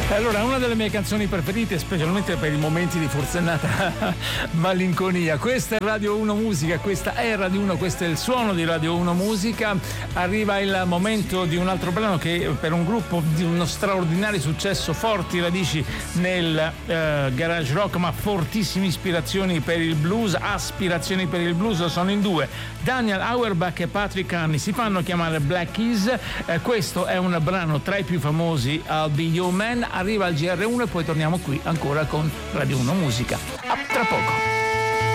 Allora, una delle mie canzoni preferite, specialmente per i momenti di forsennata malinconia. Questa è Radio 1 Musica, questa è Radio 1, questo è il suono di Radio 1 Musica. Arriva il momento di un altro brano che per un gruppo di uno straordinario successo, forti radici nel garage rock, ma fortissime ispirazioni per il blues, aspirazioni per il blues, sono in due. Daniel Auerbach e Patrick Carney si fanno chiamare Black Keys. Questo è un brano tra i più famosi, I'll Be Your Man. Arriva al GR1 e poi torniamo qui ancora con Radio 1 Musica. A tra poco.